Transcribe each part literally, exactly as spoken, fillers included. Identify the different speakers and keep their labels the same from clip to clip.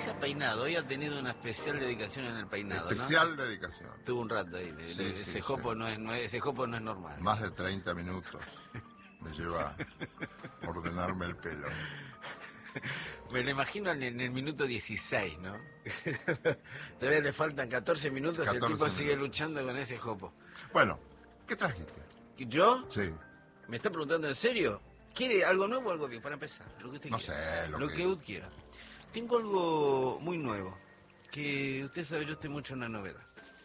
Speaker 1: se ha peinado, hoy ha tenido una especial dedicación en el peinado,
Speaker 2: Especial
Speaker 1: ¿no?
Speaker 2: dedicación.
Speaker 1: Tuvo un rato ahí,
Speaker 2: Sí,
Speaker 1: ese,
Speaker 2: sí,
Speaker 1: jopo
Speaker 2: sí.
Speaker 1: No es, no es, ese jopo no es normal.
Speaker 2: Más de treinta minutos me lleva a ordenarme el pelo.
Speaker 1: Me lo imagino en, en el minuto dieciséis, ¿no? Todavía le faltan catorce minutos y el tipo sigue
Speaker 2: minutos.
Speaker 1: luchando con ese jopo.
Speaker 2: Bueno, ¿qué trajiste?
Speaker 1: ¿Yo?
Speaker 2: Sí.
Speaker 1: ¿Me está preguntando en serio? ¿Quiere algo nuevo o algo bien? Para empezar, lo que usted
Speaker 2: No
Speaker 1: quiera.
Speaker 2: sé, lo,
Speaker 1: lo
Speaker 2: que...
Speaker 1: que usted quiera. Tengo algo muy nuevo, que usted sabe, yo estoy mucho en una novedad.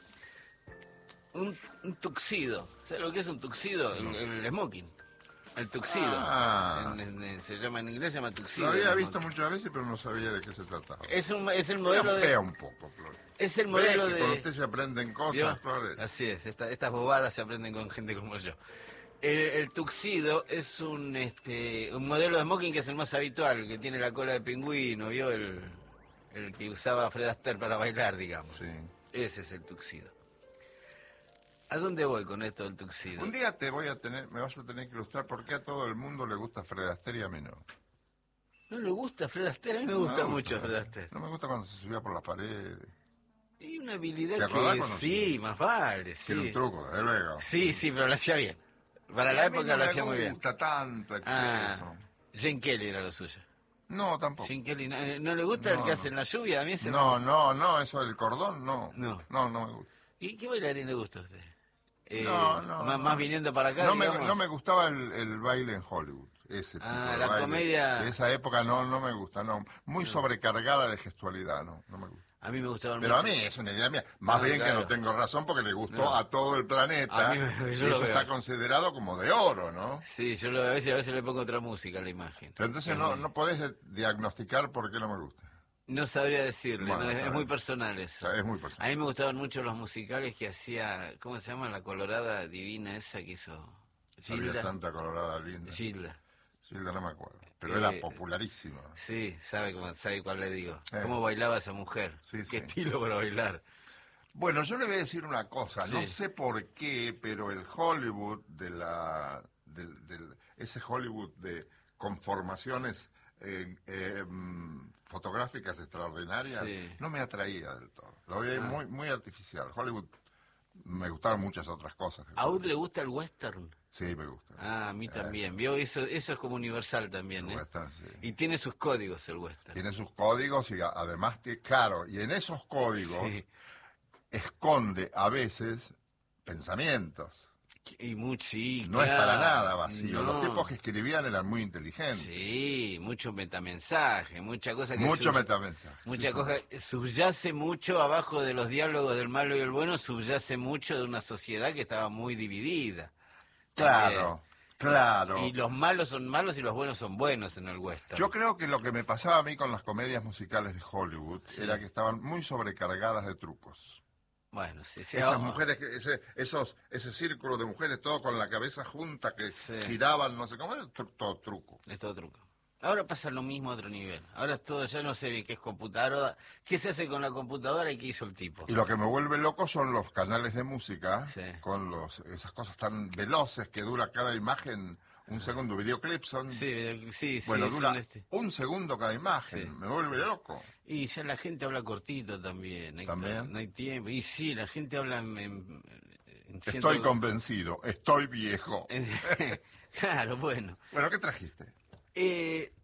Speaker 1: Un, un tuxido. ¿Sabe lo que es un tuxido?
Speaker 2: No.
Speaker 1: El, el smoking. El tuxido.
Speaker 2: Ah.
Speaker 1: En, en, se llama en inglés, se llama tuxido.
Speaker 2: Lo había visto muchas veces, pero no sabía de qué se trataba.
Speaker 1: Es, un, es el modelo de...
Speaker 2: Vea un poco, Flores.
Speaker 1: Es el modelo
Speaker 2: Ve que
Speaker 1: de...
Speaker 2: con usted se aprenden cosas,
Speaker 1: ¿Vio?
Speaker 2: Flores.
Speaker 1: Así es, esta, estas bobadas se aprenden con gente como yo. El, el tuxido es un este un modelo de smoking que es el más habitual, que tiene la cola de pingüino, ¿vio? El, el que usaba Fred Astaire para bailar, digamos.
Speaker 2: Sí.
Speaker 1: Ese es el tuxido. ¿A dónde voy con esto del tuxido?
Speaker 2: Un día te voy a tener, me vas a tener que ilustrar por qué a todo el mundo le gusta Fred Astaire y a mí no.
Speaker 1: ¿No le gusta Fred Astaire? A mí me
Speaker 2: No
Speaker 1: gusta,
Speaker 2: me
Speaker 1: mucho Fred Astaire.
Speaker 2: No me gusta cuando se subía por las paredes.
Speaker 1: Y una
Speaker 2: ¿Te
Speaker 1: habilidad
Speaker 2: acordás
Speaker 1: que
Speaker 2: cuando
Speaker 1: sí,
Speaker 2: se-
Speaker 1: más vale, sí.
Speaker 2: Tiene un truco, desde luego.
Speaker 1: Sí, sí, pero lo hacía bien. Para
Speaker 2: Y
Speaker 1: la
Speaker 2: a mí
Speaker 1: época
Speaker 2: no
Speaker 1: lo
Speaker 2: me
Speaker 1: hacía muy bien.
Speaker 2: gusta tanto exceso.
Speaker 1: Ah, Jane Kelly era lo suyo.
Speaker 2: No, tampoco.
Speaker 1: Jane Kelly, ¿no, no le gusta
Speaker 2: No,
Speaker 1: el que
Speaker 2: no.
Speaker 1: hace en la lluvia? A mí ese
Speaker 2: No, no, no, eso del cordón, no.
Speaker 1: No.
Speaker 2: No, no me gusta.
Speaker 1: ¿Y qué bailarín le gusta a usted? Eh,
Speaker 2: No, no,
Speaker 1: Más,
Speaker 2: no.
Speaker 1: más viniendo para acá,
Speaker 2: No me,
Speaker 1: digamos.
Speaker 2: no me gustaba el, el baile en Hollywood, ese tipo
Speaker 1: Ah,
Speaker 2: de
Speaker 1: la
Speaker 2: baile.
Speaker 1: comedia.
Speaker 2: De esa época no, no me gusta, no. Muy
Speaker 1: No.
Speaker 2: sobrecargada de gestualidad, no, no me gusta.
Speaker 1: A mí me gustaban
Speaker 2: Pero a
Speaker 1: mucho.
Speaker 2: mí es una idea mía. Más
Speaker 1: Ah,
Speaker 2: bien
Speaker 1: claro.
Speaker 2: que no tengo razón porque le gustó
Speaker 1: No.
Speaker 2: a todo el planeta.
Speaker 1: A mí me-
Speaker 2: y
Speaker 1: yo lo
Speaker 2: eso
Speaker 1: veo.
Speaker 2: está considerado como de oro, ¿no?
Speaker 1: Sí, yo lo, a veces a veces le pongo otra música a la imagen.
Speaker 2: Pero entonces
Speaker 1: Es
Speaker 2: no,
Speaker 1: muy-
Speaker 2: no podés de- diagnosticar por qué no me gusta.
Speaker 1: No sabría decirle,
Speaker 2: Bueno,
Speaker 1: no, es,
Speaker 2: está
Speaker 1: es
Speaker 2: bien.
Speaker 1: muy personal eso.
Speaker 2: O sea, es muy
Speaker 1: A
Speaker 2: personal.
Speaker 1: mí me gustaban mucho los musicales que hacía, ¿cómo se llama? La colorada divina esa que hizo
Speaker 2: Había
Speaker 1: Gilda.
Speaker 2: tanta colorada linda.
Speaker 1: Gilda.
Speaker 2: Gilda no me acuerdo. Pero
Speaker 1: Eh,
Speaker 2: era popularísima.
Speaker 1: Sí, sabe cómo, sabe cuál le digo.
Speaker 2: Eh.
Speaker 1: ¿Cómo bailaba esa mujer?
Speaker 2: Sí,
Speaker 1: ¿Qué
Speaker 2: sí.
Speaker 1: estilo para bailar?
Speaker 2: Bueno, yo le voy a decir una cosa, no
Speaker 1: Sí.
Speaker 2: sé por qué, pero el Hollywood de la, del, del- ese Hollywood de conformaciones eh, eh, mm, fotográficas extraordinarias,
Speaker 1: Sí.
Speaker 2: no me atraía del todo. Lo veía
Speaker 1: Ah.
Speaker 2: muy, muy artificial. Hollywood, me gustaban muchas otras cosas.
Speaker 1: ¿A usted le gusta el western?
Speaker 2: Sí, me gusta.
Speaker 1: Ah, a mí
Speaker 2: Eh,
Speaker 1: también. ¿Vio? Eso, eso es como universal también,
Speaker 2: el
Speaker 1: ¿eh?
Speaker 2: western, sí.
Speaker 1: Y tiene sus códigos el western.
Speaker 2: Tiene sus códigos y a- además, tie- claro, y en esos códigos
Speaker 1: Sí.
Speaker 2: esconde a veces pensamientos.
Speaker 1: Y mucho, sí,
Speaker 2: No es
Speaker 1: claro.
Speaker 2: para nada vacío.
Speaker 1: No.
Speaker 2: Los tipos que escribían eran muy inteligentes.
Speaker 1: Sí, mucho metamensaje, mucha cosa que...
Speaker 2: Mucho
Speaker 1: sub-
Speaker 2: metamensaje.
Speaker 1: Mucha
Speaker 2: sí,
Speaker 1: cosa, subyace mucho abajo de los diálogos del malo y el bueno, subyace mucho de una sociedad que estaba muy dividida.
Speaker 2: Claro, claro.
Speaker 1: Y los malos son malos y los buenos son buenos en el western.
Speaker 2: Yo creo que lo que me pasaba a mí con las comedias musicales de Hollywood
Speaker 1: Sí.
Speaker 2: era que estaban muy sobrecargadas de trucos.
Speaker 1: Bueno, sí, sí.
Speaker 2: Esas
Speaker 1: ah,
Speaker 2: mujeres, que- ese, esos, ese círculo de mujeres, todo con la cabeza junta, que
Speaker 1: Sí.
Speaker 2: giraban, no sé cómo, era tru- todo truco.
Speaker 1: Es todo truco. Ahora pasa lo mismo a otro nivel. Ahora es todo, ya no sé bien qué es computadora, qué se hace con la computadora y qué hizo el tipo.
Speaker 2: Y lo que me vuelve loco son los canales de música,
Speaker 1: Sí.
Speaker 2: con los esas cosas tan veloces que dura cada imagen un segundo. Videoclips son,
Speaker 1: Sí, sí, sí.
Speaker 2: bueno,
Speaker 1: son
Speaker 2: dura
Speaker 1: este.
Speaker 2: un segundo cada imagen.
Speaker 1: Sí.
Speaker 2: Me vuelve loco.
Speaker 1: Y ya la gente habla cortito también. Hay-
Speaker 2: ¿También?
Speaker 1: No hay tiempo. Y sí, la gente habla en... en- en
Speaker 2: Estoy
Speaker 1: ciento-
Speaker 2: convencido, estoy viejo.
Speaker 1: Claro, bueno.
Speaker 2: Bueno, ¿qué trajiste?
Speaker 1: Eh,